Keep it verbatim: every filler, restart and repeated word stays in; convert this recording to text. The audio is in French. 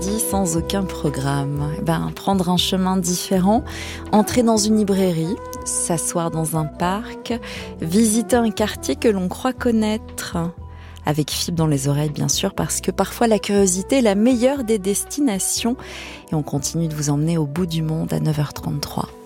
Dit sans aucun programme. Ben, prendre un chemin différent, entrer dans une librairie, s'asseoir dans un parc, visiter un quartier que l'on croit connaître. Avec fibre dans les oreilles, bien sûr, parce que parfois la curiosité est la meilleure des destinations. Et on continue de vous emmener au bout du monde à neuf heures trente-trois.